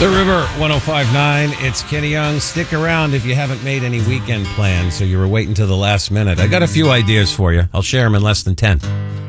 The River 105.9. It's Kenny Young. Stick around if you haven't made any weekend plans, so you were waiting to the last minute. I got a few ideas for you. I'll share them in less than 10.